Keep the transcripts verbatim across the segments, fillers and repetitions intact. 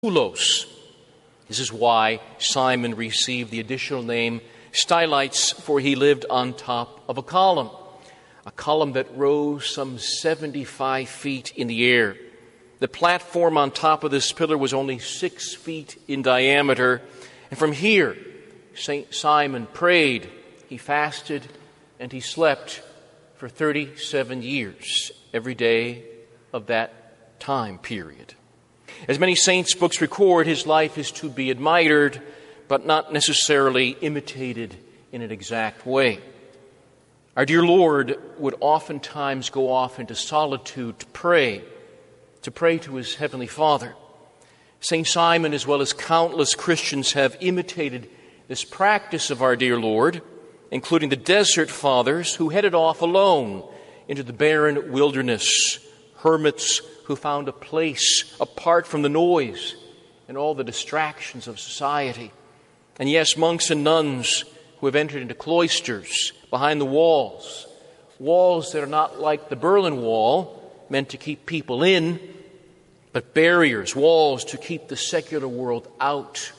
Doulos. This is why Simon received the additional name Stylites, for he lived on top of a column, a column that rose some seventy-five feet in the air. The platform on top of this pillar was only six feet in diameter, and from here, Saint Simon prayed, he fasted, and he slept for thirty-seven years, every day of that time period. As many saints' books record, his life is to be admired, but not necessarily imitated in an exact way. Our dear Lord would oftentimes go off into solitude to pray, to pray to his Heavenly Father. Saint Simon, as well as countless Christians, have imitated this practice of our dear Lord, including the Desert Fathers, who headed off alone into the barren wilderness, hermits who found a place apart from the noise and all the distractions of society. And yes, monks and nuns who have entered into cloisters behind the walls, walls that are not like the Berlin Wall, meant to keep people in, but barriers, walls to keep the secular world out.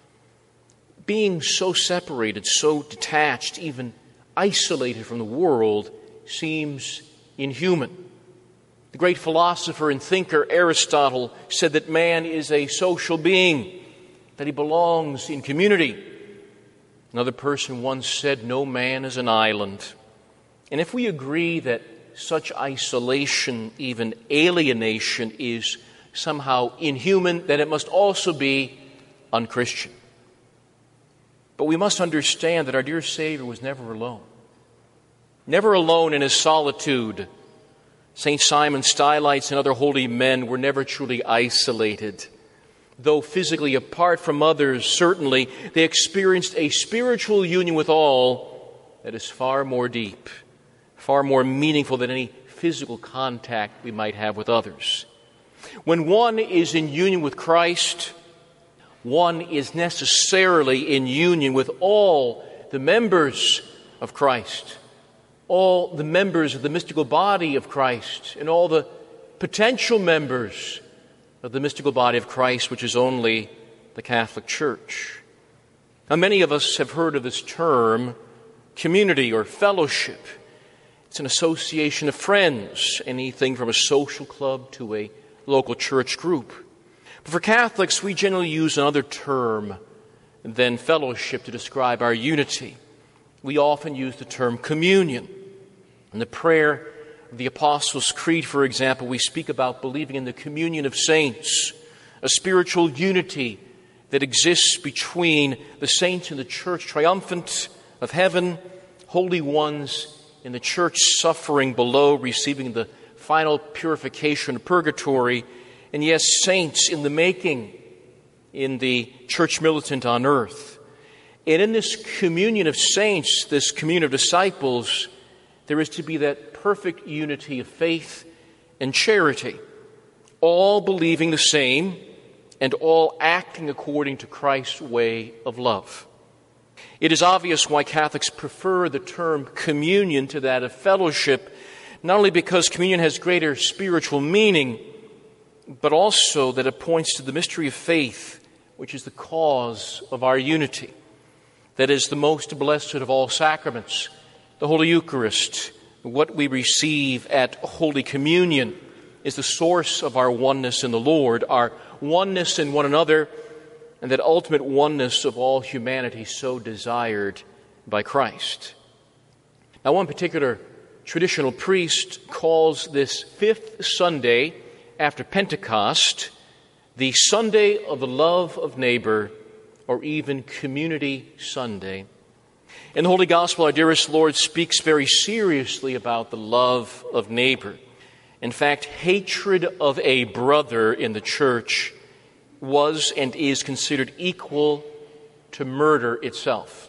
Being so separated, so detached, even isolated from the world, seems inhuman. The great philosopher and thinker Aristotle said that man is a social being, that he belongs in community. Another person once said, "No man is an island." And if we agree that such isolation, even alienation, is somehow inhuman, then it must also be unchristian. But we must understand that our dear Savior was never alone. Never alone in his solitude. Saint Simon, Stylites, and other holy men were never truly isolated. Though physically apart from others, certainly, they experienced a spiritual union with all that is far more deep, far more meaningful than any physical contact we might have with others. When one is in union with Christ, one is necessarily in union with all the members of Christ, all the members of the mystical body of Christ, and all the potential members of the mystical body of Christ, which is only the Catholic Church. Now, many of us have heard of this term, community or fellowship. It's an association of friends, anything from a social club to a local church group. But for Catholics, we generally use another term than fellowship to describe our unity. We often use the term communion. In the prayer of the Apostles' Creed, for example, we speak about believing in the communion of saints, a spiritual unity that exists between the saints in the church triumphant of heaven, holy ones in the church suffering below, receiving the final purification of purgatory, and yes, saints in the making in the church militant on earth. And in this communion of saints, this communion of disciples, there is to be that perfect unity of faith and charity, all believing the same and all acting according to Christ's way of love. It is obvious why Catholics prefer the term communion to that of fellowship, not only because communion has greater spiritual meaning, but also that it points to the mystery of faith, which is the cause of our unity. That is the most blessed of all sacraments, the Holy Eucharist. What we receive at Holy Communion is the source of our oneness in the Lord, our oneness in one another, and that ultimate oneness of all humanity so desired by Christ. Now, one particular traditional priest calls this fifth Sunday after Pentecost the Sunday of the love of neighbor, or even Community Sunday. In the Holy Gospel, our dearest Lord speaks very seriously about the love of neighbor. In fact, hatred of a brother in the church was and is considered equal to murder itself.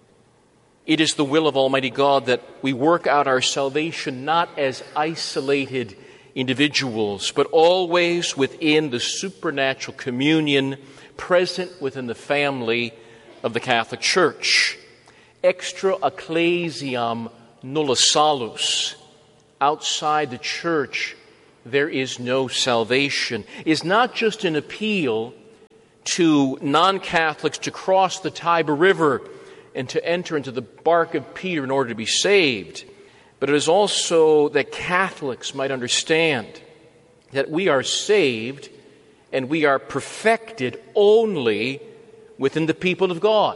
It is the will of Almighty God that we work out our salvation not as isolated individuals, but always within the supernatural communion present within the family of the Catholic Church. Extra ecclesiam nulla salus. Outside the church, there is no salvation, is not just an appeal to non-Catholics to cross the Tiber River and to enter into the bark of Peter in order to be saved. But it is also that Catholics might understand that we are saved and we are perfected only within the people of God,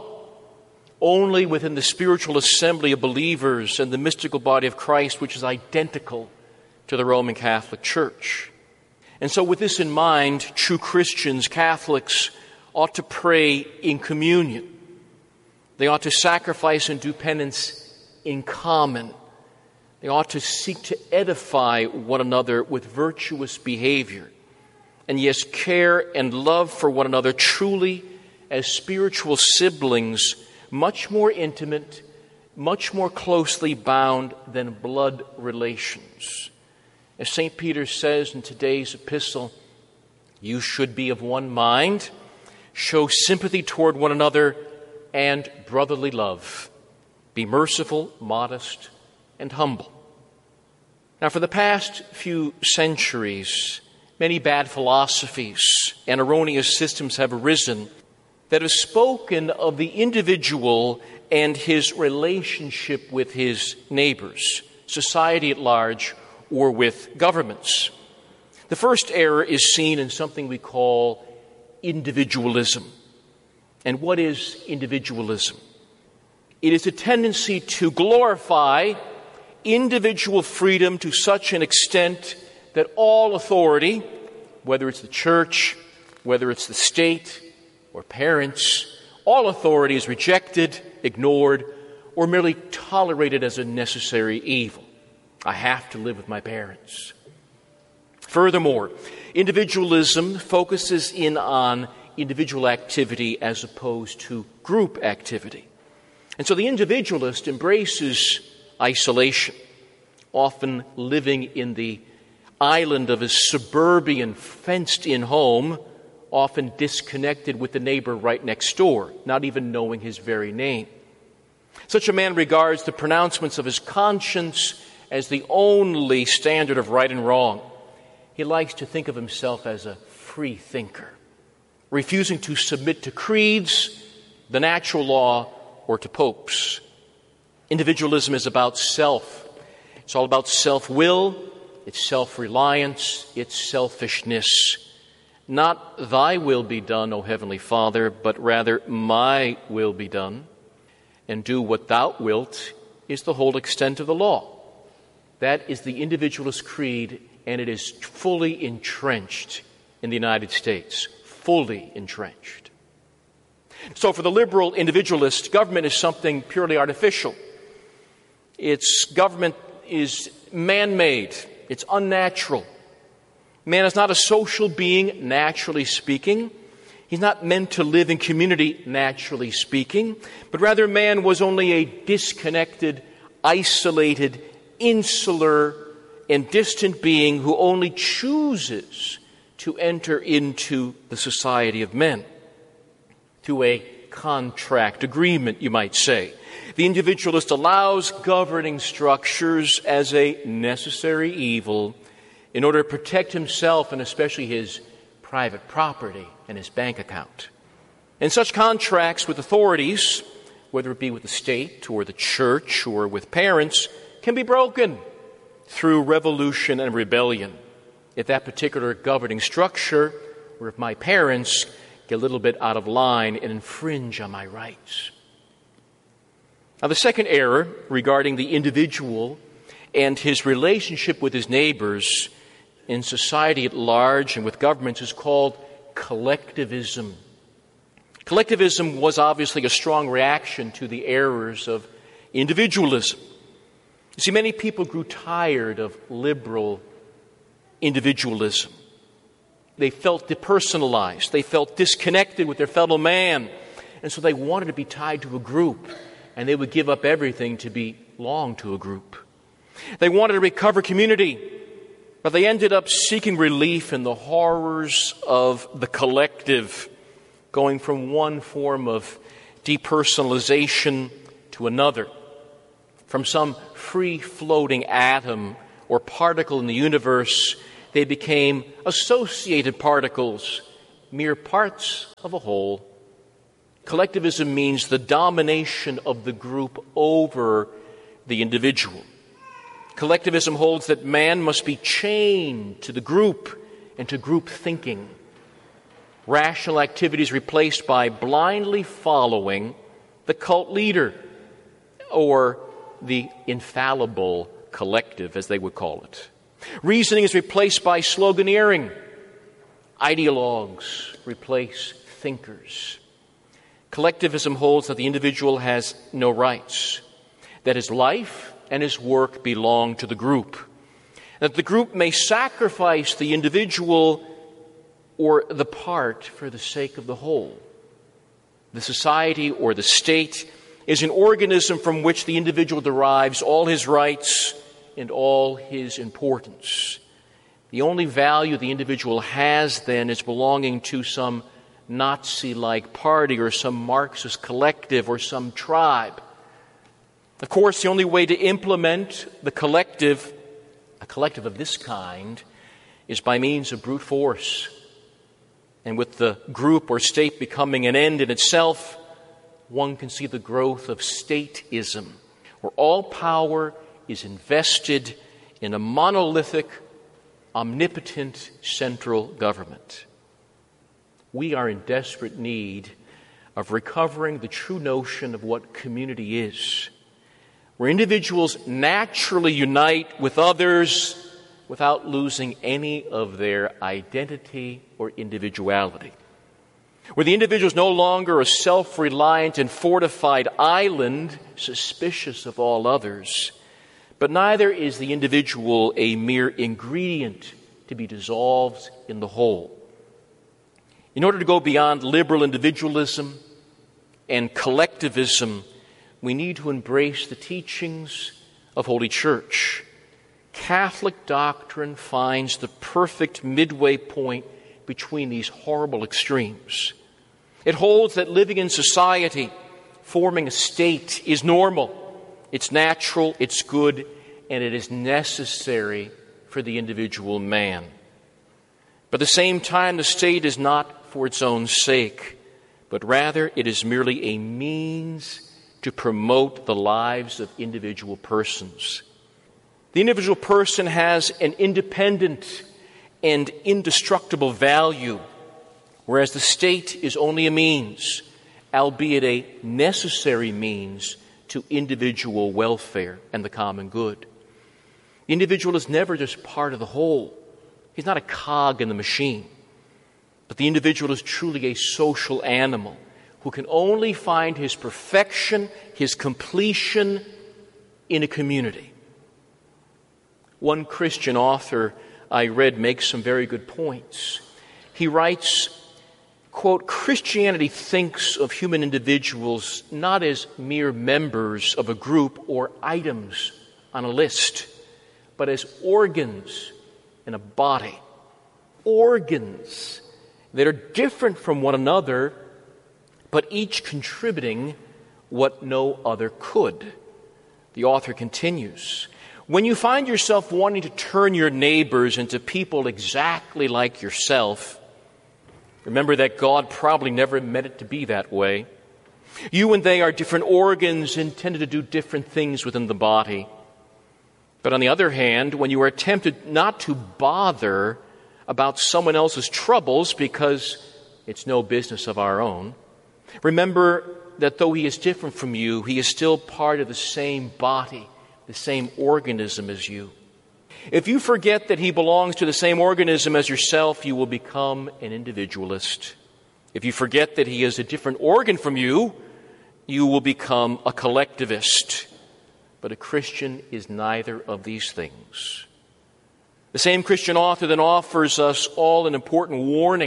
only within the spiritual assembly of believers and the mystical body of Christ, which is identical to the Roman Catholic Church. And so with this in mind, true Christians, Catholics, ought to pray in communion. They ought to sacrifice and do penance in common. They ought to seek to edify one another with virtuous behavior. And yes, care and love for one another truly as spiritual siblings, much more intimate, much more closely bound than blood relations. As Saint Peter says in today's epistle, you should be of one mind, show sympathy toward one another, and brotherly love. Be merciful, modest, and humble. Now, for the past few centuries, many bad philosophies and erroneous systems have arisen that have spoken of the individual and his relationship with his neighbors, society at large, or with governments. The first error is seen in something we call individualism. And what is individualism? It is a tendency to glorify individual freedom to such an extent that all authority, whether it's the church, whether it's the state, or parents, all authority is rejected, ignored, or merely tolerated as a necessary evil. I have to live with my parents. Furthermore, individualism focuses in on individual activity as opposed to group activity. And so the individualist embraces isolation, often living in the island of his suburban fenced-in home, often disconnected with the neighbor right next door, not even knowing his very name. Such a man regards the pronouncements of his conscience as the only standard of right and wrong. He likes to think of himself as a free thinker, refusing to submit to creeds, the natural law, or to popes. Individualism is about self. It's all about self-will, it's self-reliance, it's selfishness. Not thy will be done, O Heavenly Father, but rather my will be done. And do what thou wilt is the whole extent of the law. That is the individualist creed, and it is fully entrenched in the United States. Fully entrenched. So for the liberal individualist, government is something purely artificial. Its government is man-made. It's unnatural. Man is not a social being, naturally speaking. He's not meant to live in community, naturally speaking. But rather, man was only a disconnected, isolated, insular, and distant being who only chooses to enter into the society of men through a contract agreement, you might say. The individualist allows governing structures as a necessary evil in order to protect himself and especially his private property and his bank account. And such contracts with authorities, whether it be with the state or the church or with parents, can be broken through revolution and rebellion. If that particular governing structure, or if my parents get a little bit out of line and infringe on my rights. Now, the second error regarding the individual and his relationship with his neighbors in society at large and with governments is called collectivism. Collectivism was obviously a strong reaction to the errors of individualism. You see, many people grew tired of liberal individualism. They felt depersonalized. They felt disconnected with their fellow man. And so they wanted to be tied to a group, and they would give up everything to belong to a group. They wanted to recover community, but they ended up seeking relief in the horrors of the collective, going from one form of depersonalization to another, from some free-floating atom or particle in the universe. They became associated particles, mere parts of a whole. Collectivism means the domination of the group over the individual. Collectivism holds that man must be chained to the group and to group thinking. Rational activity is replaced by blindly following the cult leader, or the infallible collective, as they would call it. Reasoning is replaced by sloganeering. Ideologues replace thinkers. Collectivism holds that the individual has no rights, that his life and his work belong to the group, that the group may sacrifice the individual or the part for the sake of the whole. The society or the state is an organism from which the individual derives all his rights and all his importance. The only value the individual has then is belonging to some Nazi-like party or some Marxist collective or some tribe. Of course, the only way to implement the collective, a collective of this kind, is by means of brute force. And with the group or state becoming an end in itself, one can see the growth of stateism, where all power is invested in a monolithic, omnipotent central government. We are in desperate need of recovering the true notion of what community is, where individuals naturally unite with others without losing any of their identity or individuality, where the individual is no longer a self-reliant and fortified island suspicious of all others, but neither is the individual a mere ingredient to be dissolved in the whole. In order to go beyond liberal individualism and collectivism, we need to embrace the teachings of Holy Church. Catholic doctrine finds the perfect midway point between these horrible extremes. It holds that living in society, forming a state, is normal, it's natural, it's good, and it is necessary for the individual man. But at the same time, the state is not for its own sake, but rather it is merely a means to promote the lives of individual persons. The individual person has an independent and indestructible value, whereas the state is only a means, albeit a necessary means, to individual welfare and the common good. The individual is never just part of the whole. He's not a cog in the machine. But the individual is truly a social animal who can only find his perfection, his completion in a community. One Christian author I read makes some very good points. He writes, quote, "Christianity thinks of human individuals not as mere members of a group or items on a list, but as organs in a body. Organs that are different from one another, but each contributing what no other could." The author continues, "When you find yourself wanting to turn your neighbors into people exactly like yourself, remember that God probably never meant it to be that way. You and they are different organs intended to do different things within the body. But on the other hand, when you are tempted not to bother about someone else's troubles because it's no business of our own, remember that though he is different from you, he is still part of the same body, the same organism as you. If you forget that he belongs to the same organism as yourself, you will become an individualist. If you forget that he is a different organ from you, you will become a collectivist. But a Christian is neither of these things." The same Christian author then offers us all an important warning.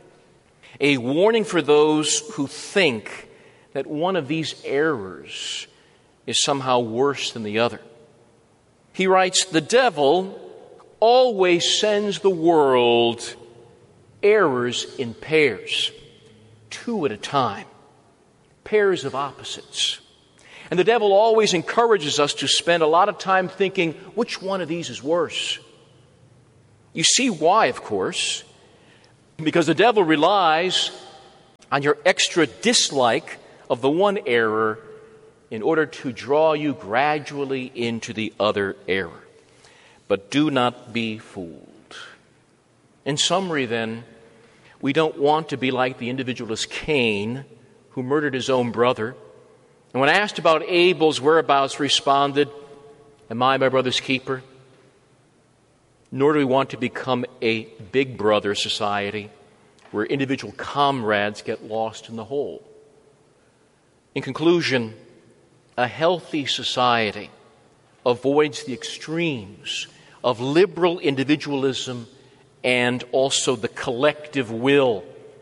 A warning for those who think that one of these errors is somehow worse than the other. He writes, "The devil always sends the world errors in pairs, two at a time, pairs of opposites. And the devil always encourages us to spend a lot of time thinking, which one of these is worse? You see why, of course. Because the devil relies on your extra dislike of the one error in order to draw you gradually into the other error. But do not be fooled. In summary, then, we don't want to be like the individualist Cain, who murdered his own brother. And when asked about Abel's whereabouts, responded, "Am I my brother's keeper?" Nor do we want to become a big brother society where individual comrades get lost in the whole. In conclusion, a healthy society avoids the extremes of liberal individualism and also the collective will.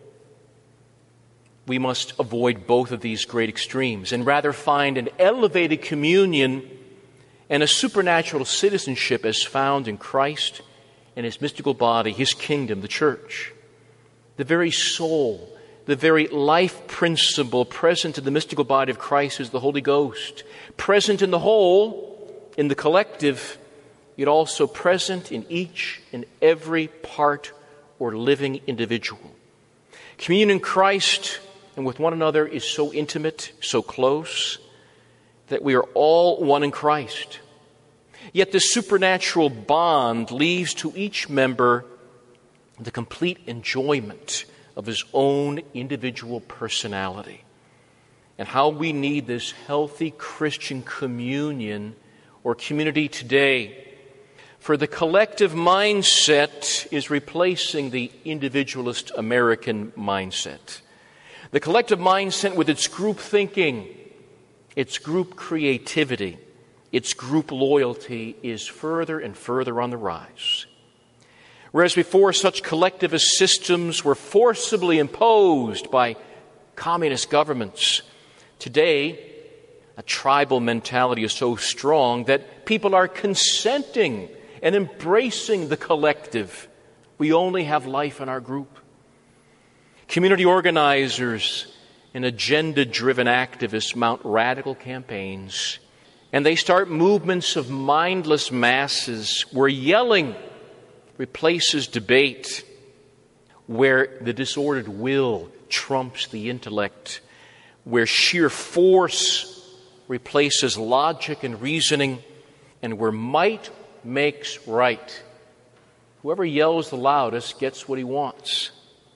We must avoid both of these great extremes and rather find an elevated communion and a supernatural citizenship as found in Christ and His mystical body, His kingdom, the church. The very soul, the very life principle present in the mystical body of Christ is the Holy Ghost. Present in the whole, in the collective, yet also present in each and every part or living individual. Communion in Christ and with one another is so intimate, so close, that we are all one in Christ. Yet this supernatural bond leaves to each member the complete enjoyment of his own individual personality. And how we need this healthy Christian communion or community today. For the collective mindset is replacing the individualist American mindset. The collective mindset with its group thinking, its group creativity, its group loyalty is further and further on the rise. Whereas before such collectivist systems were forcibly imposed by communist governments, today a tribal mentality is so strong that people are consenting and embracing the collective. We only have life in our group. Community organizers and agenda-driven activists mount radical campaigns, and they start movements of mindless masses where yelling replaces debate, where the disordered will trumps the intellect, where sheer force replaces logic and reasoning, and where might makes right. Whoever yells the loudest gets what he wants.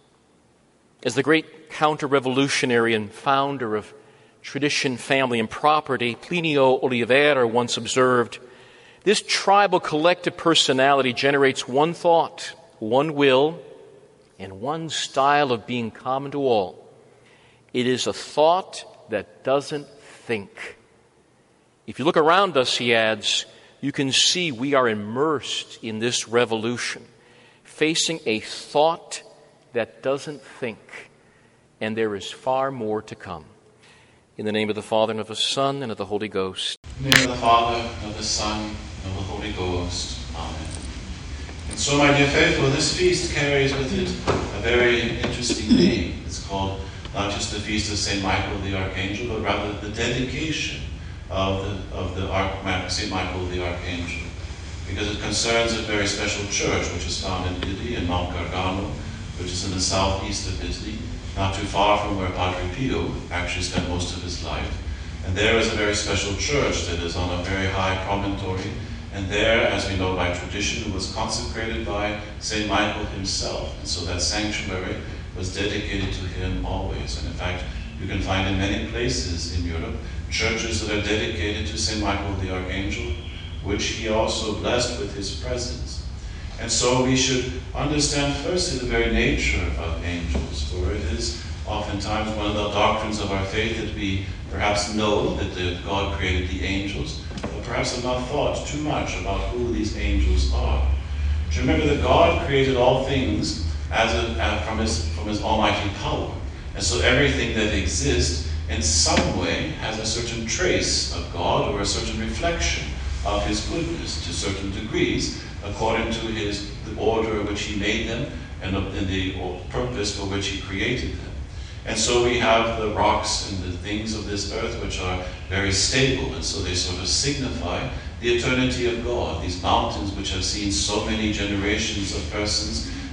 As the great counter-revolutionary and founder of tradition, family, and property, Plinio Oliveira, once observed, this tribal collective personality generates one thought, one will, and one style of being common to all. It is a thought that doesn't think. If you look around us, he adds, you can see we are immersed in this revolution, facing a thought that doesn't think, and there is far more to come. In the name of the Father, and of the Son, and of the Holy Ghost. In the name of the Father, and of the Son, and of the Holy Ghost. Amen. And so, my dear faithful, this feast carries with it a very interesting name. It's called not just the feast of Saint Michael the Archangel, but rather the dedication of the of the Arch- Saint Michael the Archangel, because it concerns a very special church which is found in Italy, in Mount Gargano, which is in the southeast of Italy, not too far from where Padre Pio actually spent most of his life. And there is a very special church that is on a very high promontory. And there, as we know by tradition, it was consecrated by Saint Michael himself. And so that sanctuary was dedicated to him always. And in fact, you can find in many places in Europe churches that are dedicated to Saint Michael the Archangel, which he also blessed with his presence. And so we should understand firstly the very nature of angels, for it is oftentimes one of the doctrines of our faith that we perhaps know that the, God created the angels, but perhaps have not thought too much about who these angels are. To remember that God created all things as a, uh, from, his, from his almighty power. And so everything that exists in some way has a certain trace of God or a certain reflection of his goodness to certain degrees, according to his the order in which he made them and in the purpose for which he created them. And so we have the rocks and the things of this earth which are very stable, and so they sort of signify the eternity of God. These mountains which have seen so many generations of persons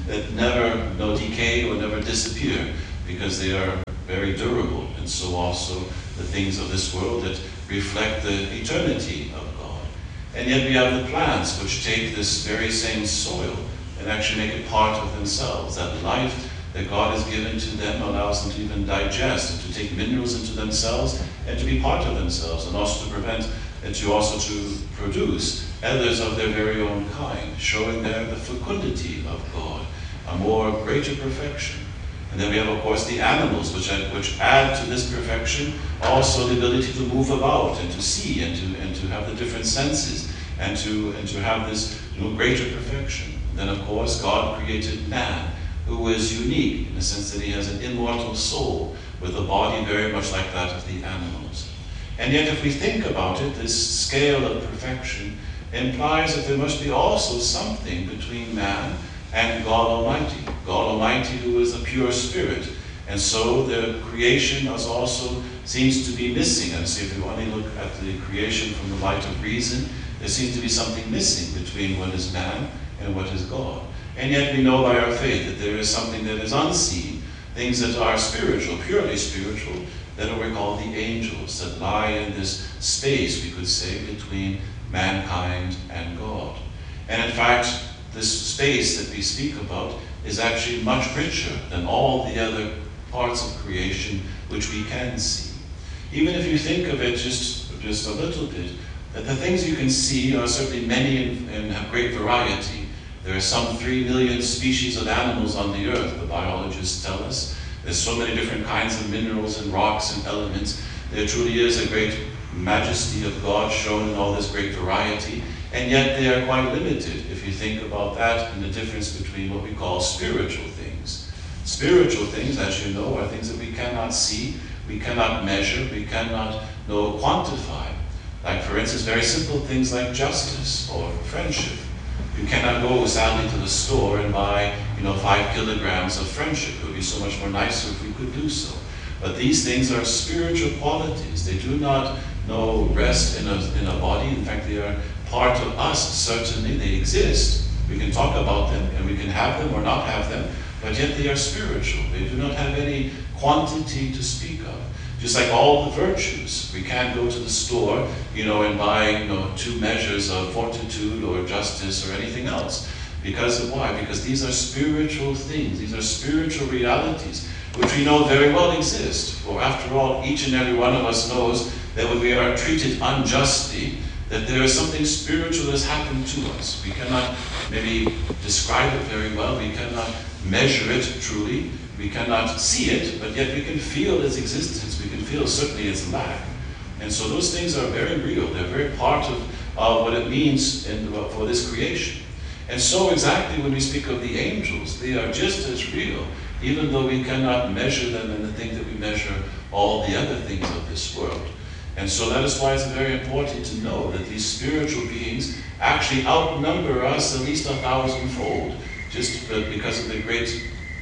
that never no decay or never disappear, because they are very durable, and so also the things of this world that reflect the eternity of God. And yet we have the plants which take this very same soil and actually make it part of themselves. That life that God has given to them allows them to even digest and to take minerals into themselves and to be part of themselves, and also to prevent and to also to produce others of their very own kind, showing there the fecundity of God, a more greater perfection. And then we have, of course, the animals, which add, which add to this perfection also the ability to move about and to see and to and to have the different senses and to and to have this, you know, greater perfection. And then, of course, God created man, who is unique in the sense that he has an immortal soul with a body very much like that of the animals. And yet, if we think about it, this scale of perfection implies that there must be also something between man and God Almighty. God Almighty, who is a pure spirit. And so the creation is also seems to be missing. And so if we only look at the creation from the light of reason, there seems to be something missing between what is man and what is God. And yet we know by our faith that there is something that is unseen, things that are spiritual, purely spiritual, that are called the angels, that lie in this space, we could say, between mankind and God. And in fact, this space that we speak about is actually much richer than all the other parts of creation which we can see. Even if you think of it just, just a little bit, that the things you can see are certainly many and, and have great variety. There are some three million species of animals on the earth, the biologists tell us. There's so many different kinds of minerals and rocks and elements. There truly is a great majesty of God shown in all this great variety, and yet they are quite limited if you think about that and the difference between what we call spiritual things. Spiritual things, as you know, are things that we cannot see, we cannot measure, we cannot know, quantify. Like, for instance, very simple things like justice or friendship. You cannot go, sadly, to the store and buy, you know, five kilograms of friendship. It would be so much more nicer if we could do so. But these things are spiritual qualities. They do not, no, rest in a, in a body. In fact, they are part of us, certainly. They exist. We can talk about them, and we can have them or not have them, but yet they are spiritual. They do not have any quantity to speak of. Just like all the virtues, we can't go to the store, you know, and buy, you know, two measures of fortitude or justice or anything else. Because of why? Because these are spiritual things. These are spiritual realities, which we know very well exist. For after all, each and every one of us knows that when we are treated unjustly, that there is something spiritual that has happened to us. We cannot maybe describe it very well. We cannot measure it truly. We cannot see it, but yet we can feel its existence. We can feel certainly its lack. And so those things are very real. They're very part of uh, what it means in, uh, for this creation. And so exactly when we speak of the angels, they are just as real, even though we cannot measure them in the thing that we measure all the other things of this world. And so that is why it's very important to know that these spiritual beings actually outnumber us at least a thousandfold, just because of the great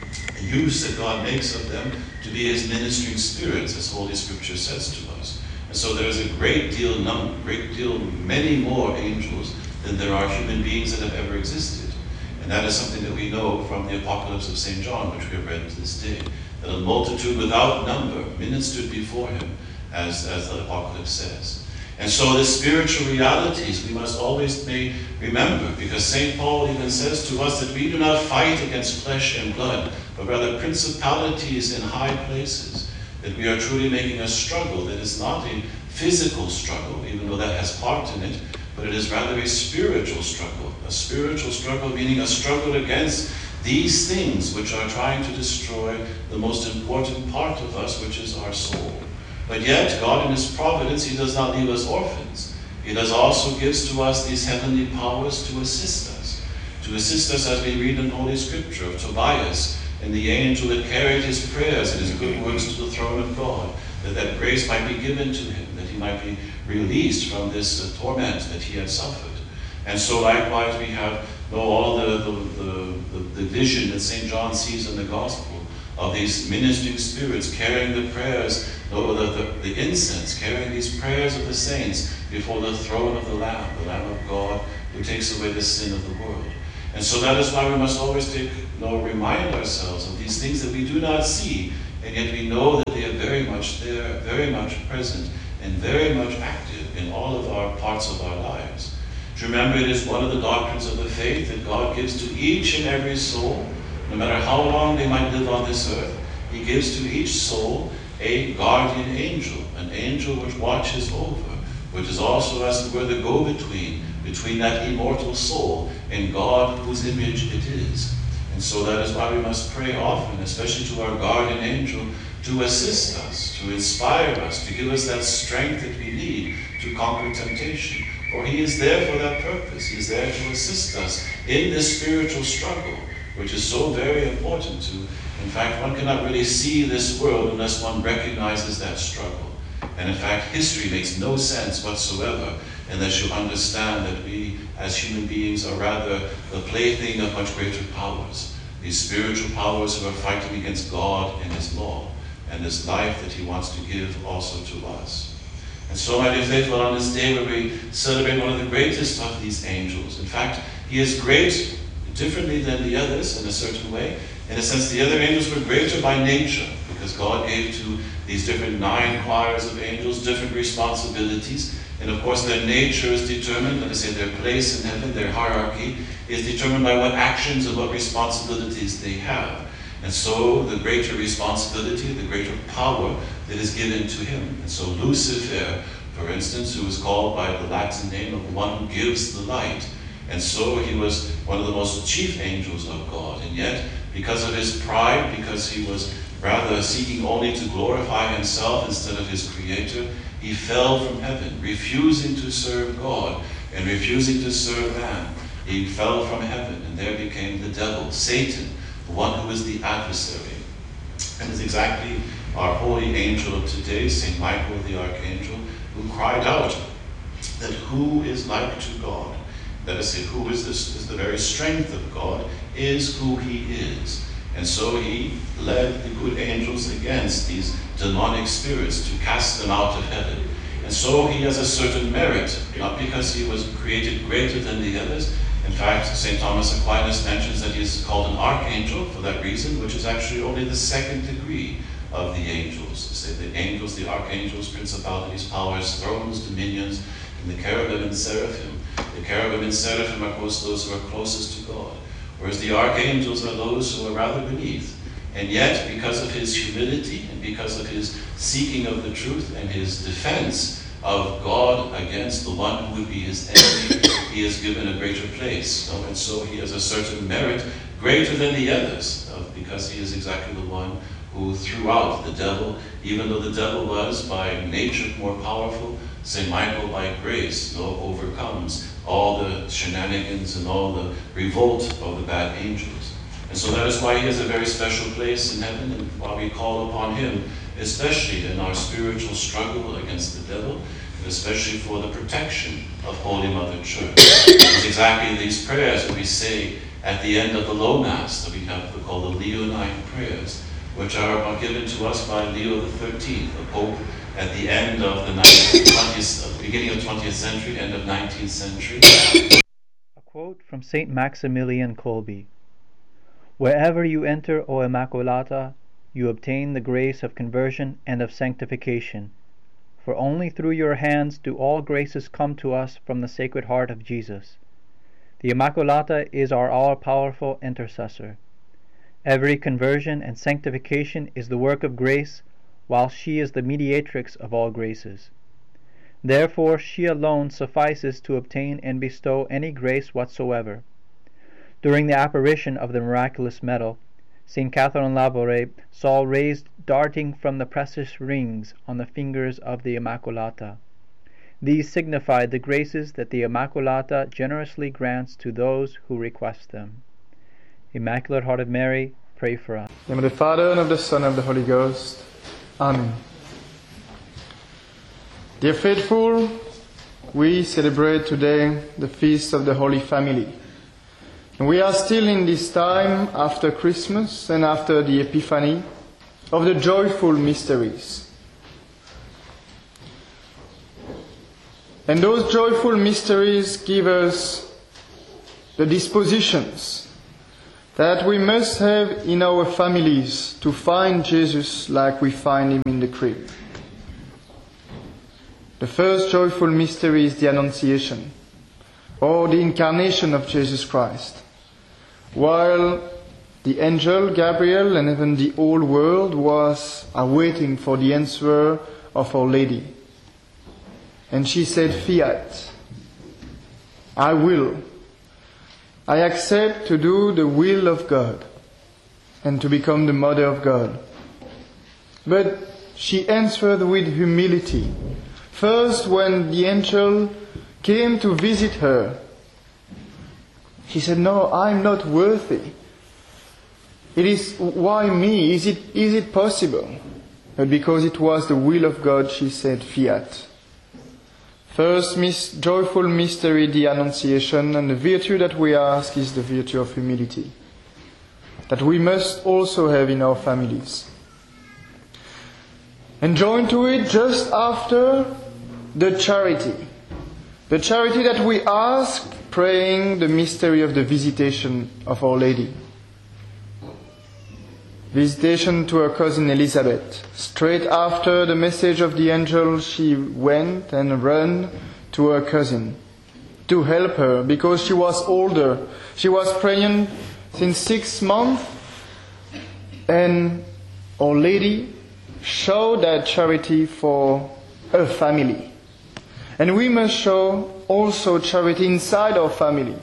use that God makes of them to be his ministering spirits, as Holy Scripture says to us. And so there is a great deal, num great deal, many more angels than there are human beings that have ever existed. And that is something that we know from the Apocalypse of Saint John, which we have read to this day, that a multitude without number ministered before him, as, as the Apocalypse says. And so the spiritual realities we must always may remember, because Saint Paul even says to us that we do not fight against flesh and blood, but rather principalities in high places, that we are truly making a struggle that is not a physical struggle, even though that has part in it, but it is rather a spiritual struggle. A spiritual struggle meaning a struggle against these things which are trying to destroy the most important part of us, which is our soul. But yet, God in his providence, he does not leave us orphans. He does also gives to us these heavenly powers to assist us. To assist us as we read in Holy Scripture of Tobias and the angel that carried his prayers and his good works to the throne of God, that that grace might be given to him, that he might be released from this uh, torment that he had suffered. And so likewise we have know, all the, the, the, the, the vision that Saint John sees in the Gospel of these ministering spirits carrying the prayers, the, the, the incense, carrying these prayers of the saints before the throne of the Lamb, the Lamb of God, who takes away the sin of the world. And so that is why we must always take, you know, remind ourselves of these things that we do not see, and yet we know that they are very much there, very much present, and very much active in all of our parts of our lives. To remember, it is one of the doctrines of the faith that God gives to each and every soul, no matter how long they might live on this earth. He gives to each soul a guardian angel, an angel which watches over, which is also, as it were, the go-between between that immortal soul and God, whose image it is. And so that is why we must pray often, especially to our guardian angel, to assist us, to inspire us, to give us that strength that we need to conquer temptation. For he is there for that purpose. He is there to assist us in this spiritual struggle, which is so very important to. In fact, one cannot really see this world unless one recognizes that struggle. And in fact, history makes no sense whatsoever unless you understand that we, as human beings, are rather the plaything of much greater powers. These spiritual powers who are fighting against God and His law, and His life that He wants to give also to us. And so, my dear faithful, on this day where we celebrate one of the greatest of these angels, in fact, he is great differently than the others in a certain way. In a sense, the other angels were greater by nature, because God gave to these different nine choirs of angels different responsibilities. And of course, their nature is determined, let us say their place in heaven, their hierarchy, is determined by what actions and what responsibilities they have. And so the greater responsibility, the greater power that is given to him. And so Lucifer, for instance, who is called by the Latin name of one who gives the light. And so he was one of the most chief angels of God. And yet, because of his pride, because he was rather seeking only to glorify himself instead of his Creator, he fell from heaven, refusing to serve God and refusing to serve man. He fell from heaven, and there became the devil, Satan, the one who is the adversary. And it's exactly our holy angel of today, Saint Michael the Archangel, who cried out that who is like to God? Let us say, who is this? Is the very strength of God, is who he is. And so he led the good angels against these demonic spirits to cast them out of heaven. And so he has a certain merit, not because he was created greater than the others. In fact, Saint Thomas Aquinas mentions that he is called an archangel for that reason, which is actually only the second degree of the angels. To say the angels, the archangels, principalities, powers, thrones, dominions, and the cherubim and seraphim. The cherubim and seraphim are, of course, those who are closest to God, whereas the archangels are those who are rather beneath. And yet, because of his humility and because of his seeking of the truth and his defense of God against the one who would be his enemy, he is given a greater place. No? And so he has a certain merit greater than the others, uh, because he is exactly the one who threw out the devil, even though the devil was by nature more powerful. Saint Michael, by grace, no, overcomes all the shenanigans and all the revolt of the bad angels. And so that is why he has a very special place in heaven, and why we call upon him, especially in our spiritual struggle against the devil, and especially for the protection of Holy Mother Church. It's exactly these prayers that we say at the end of the Low Mass, that we have called the Leonine prayers, which are given to us by Leo the thirteenth, the Pope, at the end of the twentieth, beginning of twentieth century, end of nineteenth century. A quote from Saint Maximilian Kolbe. Wherever you enter, O Immaculata, you obtain the grace of conversion and of sanctification, for only through your hands do all graces come to us from the Sacred Heart of Jesus. The Immaculata is our all-powerful intercessor. Every conversion and sanctification is the work of grace, while she is the mediatrix of all graces. Therefore she alone suffices to obtain and bestow any grace whatsoever. During the apparition of the miraculous medal, Saint Catherine Labouré saw rays darting from the precious rings on the fingers of the Immaculata. These signified the graces that the Immaculata generously grants to those who request them. Immaculate Heart of Mary, pray for us. In the name of the Father, and of the Son, and of the Holy Ghost. Amen. Dear faithful, we celebrate today the feast of the Holy Family. And we are still in this time after Christmas and after the Epiphany of the joyful mysteries. And those joyful mysteries give us the dispositions that we must have in our families to find Jesus like we find him in the crib. The first joyful mystery is the Annunciation, or the incarnation of Jesus Christ. While the angel Gabriel and even the whole world was awaiting for the answer of Our Lady. And she said, "Fiat, I will. I accept to do the will of God and to become the mother of God." But she answered with humility. First, when the angel came to visit her, she said, "No, I'm not worthy. It is, why me? Is it, is it possible?" But because it was the will of God, she said, "Fiat." First mis- joyful mystery, the Annunciation, and the virtue that we ask is the virtue of humility, that we must also have in our families. And join to it just after the charity. The charity that we ask, praying the mystery of the visitation of Our Lady. Visitation to her cousin Elizabeth. Straight after the message of the angel, she went and ran to her cousin to help her because she was older. She was pregnant since six months, and Our Lady showed that charity for her family. And we must show also charity inside our family.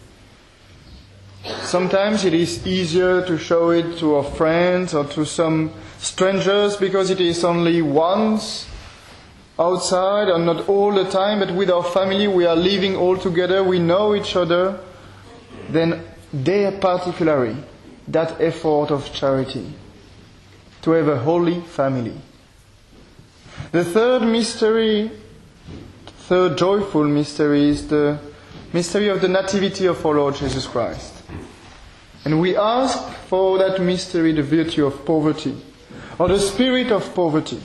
Sometimes it is easier to show it to our friends or to some strangers because it is only once outside and not all the time, but with our family we are living all together, we know each other, then there particularly that effort of charity to have a holy family. The third mystery, third joyful mystery is the mystery of the Nativity of our Lord Jesus Christ. And we ask for that mystery the virtue of poverty, or the spirit of poverty.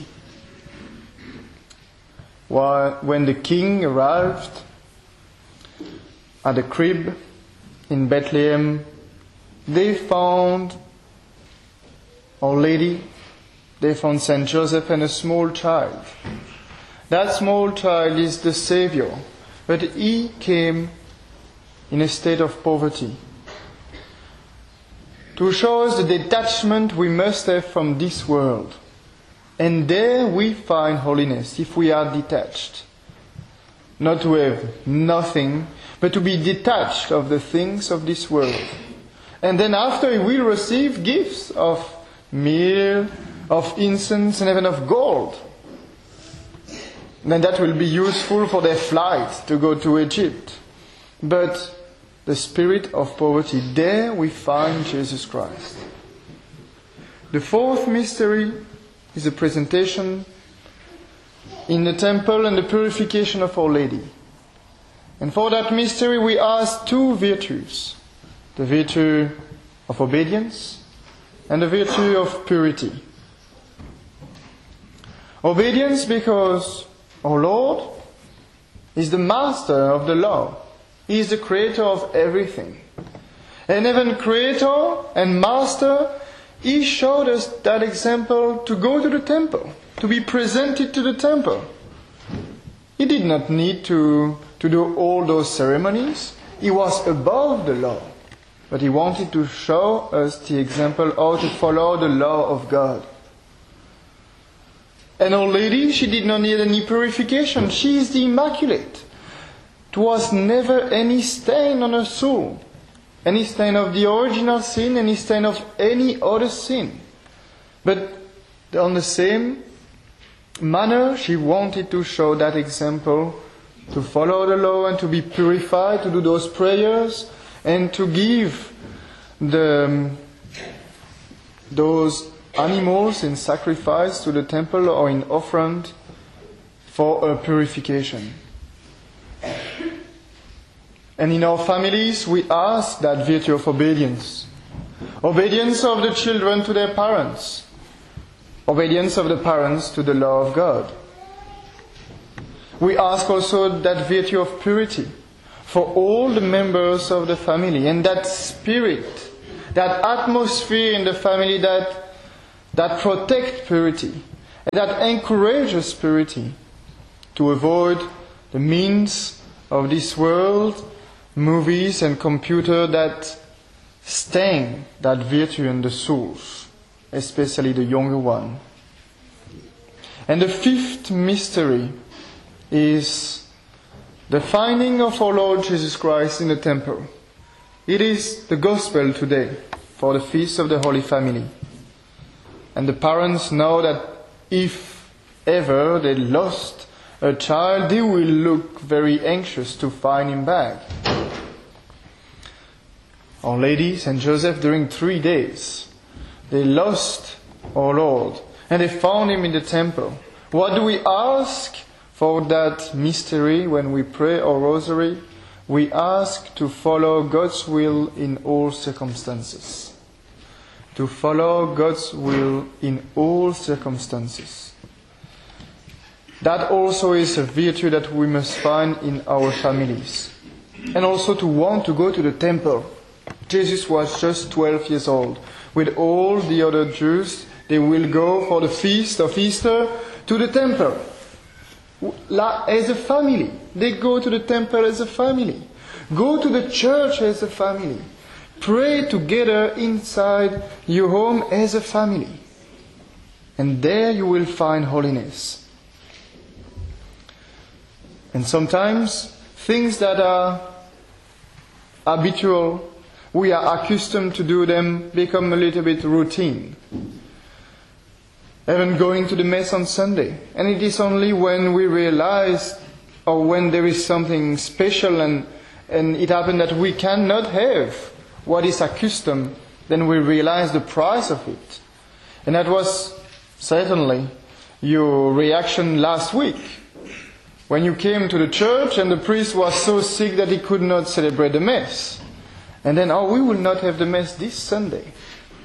While, when the king arrived at the crib in Bethlehem, they found Our Lady, they found Saint Joseph and a small child. That small child is the Savior, but he came in a state of poverty, to show us the detachment we must have from this world. And there we find holiness, if we are detached. Not to have nothing, but to be detached of the things of this world. And then after we will receive gifts of myrrh, of incense, and even of gold. Then that will be useful for their flight to go to Egypt. But the spirit of poverty, there we find Jesus Christ. The fourth mystery is the presentation in the temple and the purification of Our Lady. And for that mystery we ask two virtues, the virtue of obedience and the virtue of purity. Obedience because our Lord is the master of the law. He is the creator of everything. And even creator and master, he showed us that example to go to the temple, to be presented to the temple. He did not need to, to do all those ceremonies. He was above the law. But he wanted to show us the example how to follow the law of God. And Our Lady, she did not need any purification. She is the Immaculate. There was never any stain on her soul. Any stain of the original sin, any stain of any other sin. But on the same manner, she wanted to show that example, to follow the law and to be purified, to do those prayers, and to give the, those animals in sacrifice to the temple or in offering for a purification. And in our families, we ask that virtue of obedience. Obedience of the children to their parents. Obedience of the parents to the law of God. We ask also that virtue of purity. for all the members of the family. And that spirit, that atmosphere in the family that, that protects purity, and that encourages purity, to avoid the means of this world, movies and computer that stain that virtue in the souls, especially the younger one. And the fifth mystery is the finding of our Lord Jesus Christ in the temple. It is the gospel today for the feast of the Holy Family. And the parents know that if ever they lost a child, they will look very anxious to find him back. Our Lady, Saint Joseph, during three days, they lost our Lord and they found him in the temple. What do we ask for that mystery when we pray our rosary? We ask to follow God's will in all circumstances. To follow God's will in all circumstances. That also is a virtue that we must find in our families. And also to want to go to the temple. Jesus was just twelve years old. With all the other Jews, they will go for the feast of Easter to the temple. As a family. They go to the temple as a family. Go to the church as a family. Pray together inside your home as a family. And there you will find holiness. And sometimes things that are habitual, we are accustomed to do them, become a little bit routine. Even going to the Mass on Sunday. And it is only when we realize, or when there is something special and, and it happened that we cannot have what is accustomed, then we realize the price of it. And that was certainly your reaction last week. When you came to the church and the priest was so sick that he could not celebrate the Mass. And then, oh, we will not have the Mass this Sunday.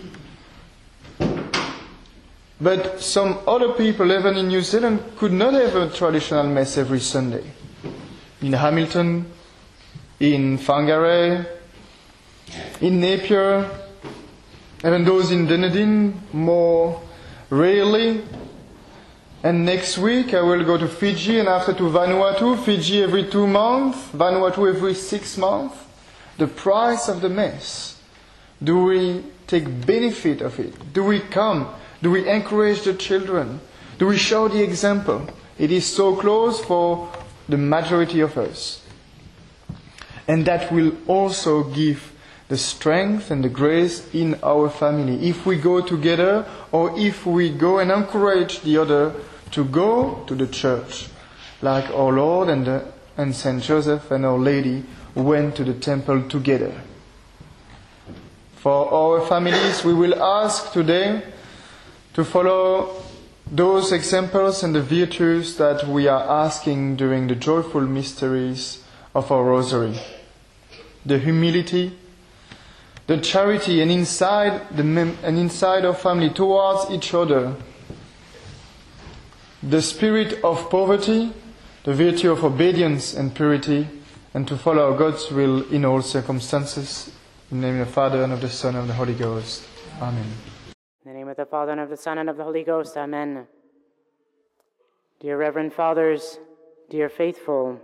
But some other people, even in New Zealand, could not have a traditional Mass every Sunday. In Hamilton, in Whangarei, in Napier, even those in Dunedin, more rarely. And next week I will go to Fiji and after to Vanuatu. Fiji every two months, Vanuatu every six months. The price of the Mass. Do we take benefit of it? Do we come? Do we encourage the children? Do we show the example? It is so close for the majority of us. And that will also give the strength and the grace in our family. If we go together or if we go and encourage the other to go to the church, like our Lord and, the, and Saint Joseph and Our Lady went to the temple together. For our families, we will ask today to follow those examples and the virtues that we are asking during the joyful mysteries of our Rosary. The humility, the charity, and inside the mem- and inside our family towards each other, the spirit of poverty, the virtue of obedience and purity, and to follow God's will in all circumstances. In the name of the Father, and of the Son, and of the Holy Ghost. Amen. In the name of the Father, and of the Son, and of the Holy Ghost. Amen. Dear Reverend Fathers, dear faithful,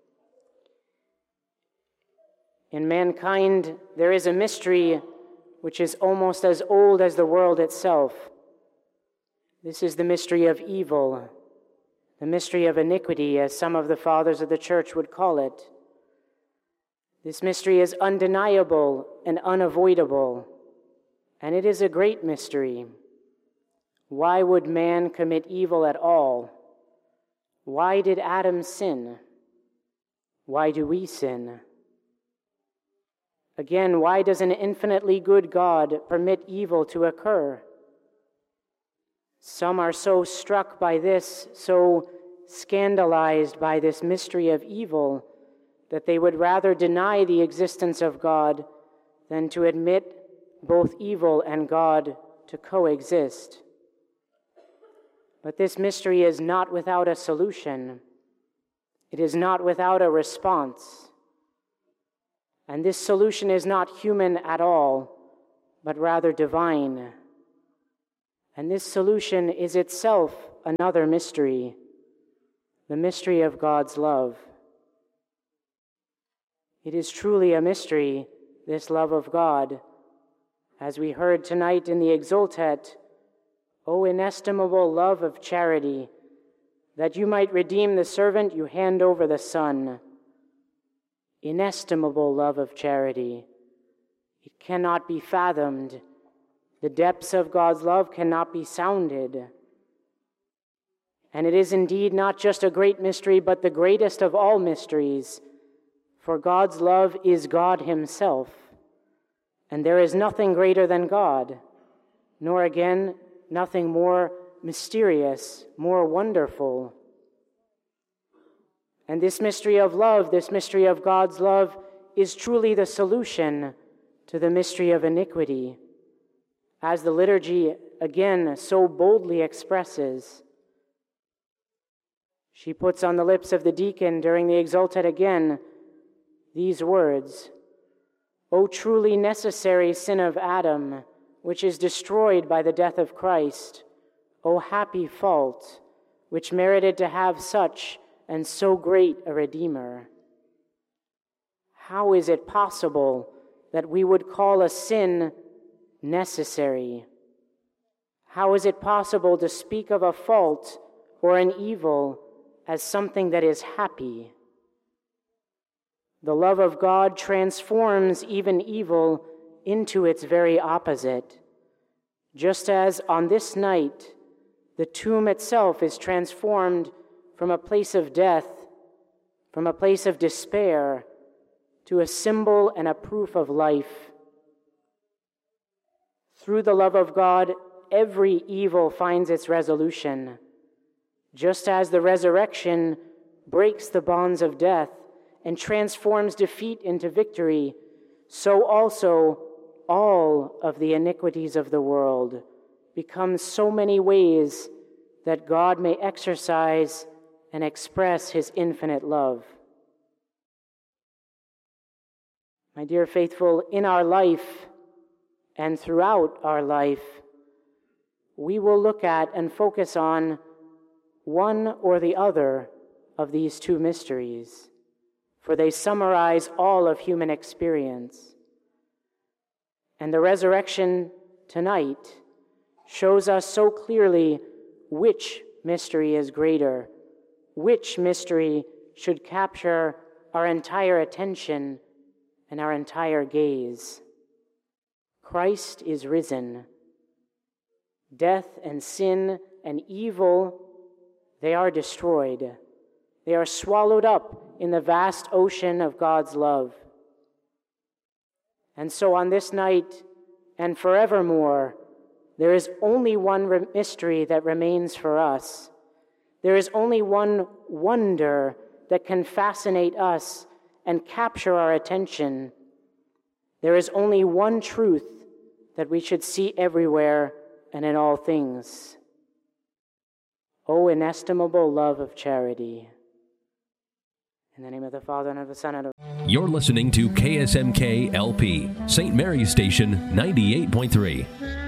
in mankind there is a mystery which is almost as old as the world itself. This is the mystery of evil, the mystery of iniquity, as some of the fathers of the Church would call it. This mystery is undeniable and unavoidable, and it is a great mystery. Why would man commit evil at all? Why did Adam sin? Why do we sin? Again, why does an infinitely good God permit evil to occur? Some are so struck by this, so scandalized by this mystery of evil, that they would rather deny the existence of God than to admit both evil and God to coexist. But this mystery is not without a solution. It is not without a response. And this solution is not human at all, but rather divine. And this solution is itself another mystery, the mystery of God's love. It is truly a mystery, this love of God. As we heard tonight in the Exultet, O inestimable love of charity, that you might redeem the servant, you hand over the Son. Inestimable love of charity. It cannot be fathomed. The depths of God's love cannot be sounded. And it is indeed not just a great mystery, but the greatest of all mysteries. For God's love is God himself. And there is nothing greater than God, nor again nothing more mysterious, more wonderful. And this mystery of love, this mystery of God's love, is truly the solution to the mystery of iniquity. As the liturgy again so boldly expresses, she puts on the lips of the deacon during the Exultet again these words, O truly necessary sin of Adam, which is destroyed by the death of Christ, O happy fault, which merited to have such and so great a Redeemer. How is it possible that we would call a sin necessary? How is it possible to speak of a fault or an evil as something that is happy? The love of God transforms even evil into its very opposite, just as on this night the tomb itself is transformed from a place of death, from a place of despair, to a symbol and a proof of life. Through the love of God, every evil finds its resolution. Just as the resurrection breaks the bonds of death and transforms defeat into victory, so also all of the iniquities of the world become so many ways that God may exercise and express his infinite love. My dear faithful, in our life and throughout our life, we will look at and focus on one or the other of these two mysteries, for they summarize all of human experience. And the resurrection tonight shows us so clearly which mystery is greater, which mystery should capture our entire attention and our entire gaze. Christ is risen. Death and sin and evil, they are destroyed. They are swallowed up in the vast ocean of God's love. And so on this night and forevermore, there is only one re- mystery that remains for us. There is only one wonder that can fascinate us and capture our attention. There is only one truth that we should see everywhere and in all things. O inestimable love of charity. In the name of the Father, and of the Son, and of You're listening to K S M K L P, Saint Mary's Station ninety-eight point three.